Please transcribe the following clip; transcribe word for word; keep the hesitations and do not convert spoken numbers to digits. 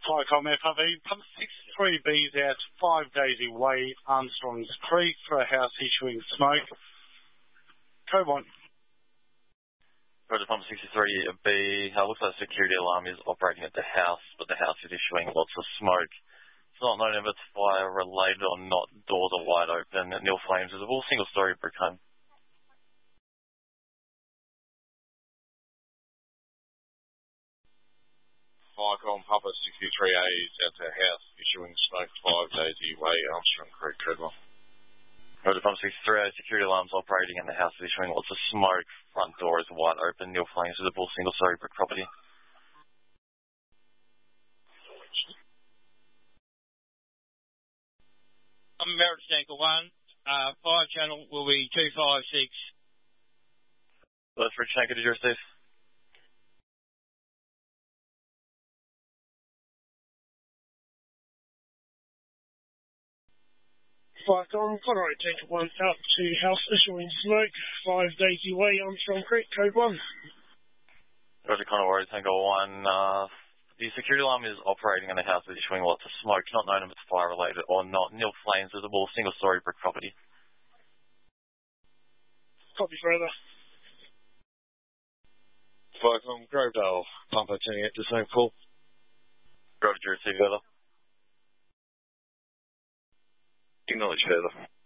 Flycom F R V, pump sixty-three B's out, five Daisy Way, Armstrong's Creek for a house issuing smoke. Code one. Roger, pump sixty-three B, uh, looks like the security alarm is operating at the house, but the house is issuing lots of smoke. It's not known if it's fire related or not. Doors are wide open. Nil Flames is a full single story brick home. Flycom Papa sixty-three A is out to house issuing smoke, five Daisy Way, Armstrong Creek, code one. Roger, pump sixty-three A, security alarm's operating and the house is issuing lots of smoke. Front door is wide open. Nil Flames is a full single story brick property. I'm Merit Stanker one. Uh, fire channel will be two five six. That's Rich Shanker, did you receive? Flycom, Conroy Tanker one out to house issuing smoke, five Daisy Way, Armstrong Creek, code one. Roger, Conroy Tanker one. Uh, the security alarm is operating and the house is issuing lots of smoke. Not known if it's fire related or not. Nil Flames visible, single story brick property. Copy further. Flycom Grovedale, Pumper turning out to same call. Roger, receive further. Acknowledge further.